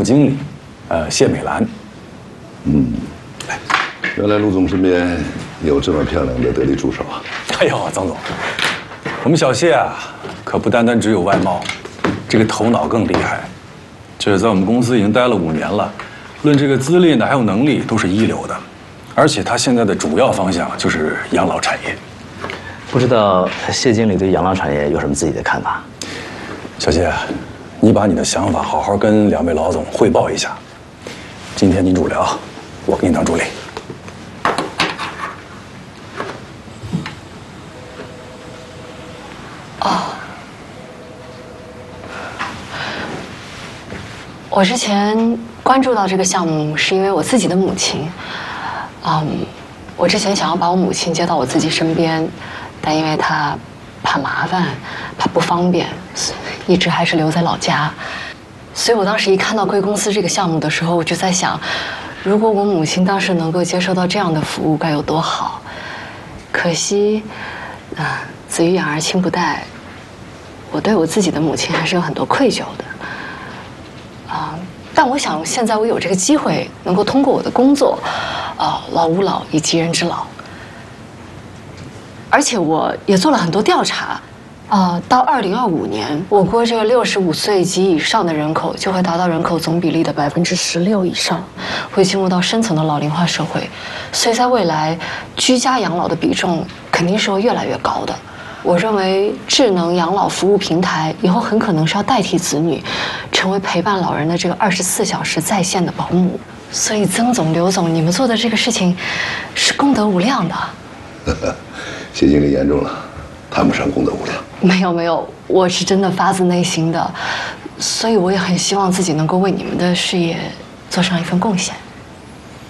经理，谢美兰。 原来陆总身边有这么漂亮的得力助手啊！ 哎呦，曾总，我们小谢啊，可不单单只有外貌，这个头脑更厉害。这在我们公司已经待了5年了，论这个资历呢，还有能力都是一流的。而且他现在的主要方向就是养老产业。 不知道谢经理对养老产业有什么自己的看法？ 小谢，你把你的想法好好跟2位老总汇报一下。今天你主聊，我给你当助理。 我之前关注到这个项目，是因为我自己的母亲。我之前想要把我母亲接到我自己身边，但因为她怕麻烦，怕不方便，一直还是留在老家。所以我当时一看到贵公司这个项目的时候，我就在想，如果我母亲当时能够接受到这样的服务，该有多好。可惜，子欲养而亲不待，我对我自己的母亲还是有很多愧疚的。但我想现在我有这个机会，能够通过我的工作，老吾老以及人之老。而且我也做了很多调查，到2025年，我国这个65岁及以上的人口就会达到人口总比例的16%以上，会进入到深层的老龄化社会，所以在未来，居家养老的比重肯定是会越来越高的。我认为智能养老服务平台以后很可能是要代替子女，成为陪伴老人的这个24小时在线的保姆。所以曾总、刘总，你们做的这个事情是功德无量的。 谢经理言重了，谈不上功德无量。 没有，我是真的发自内心的，所以我也很希望自己能够为你们的事业做上一份贡献。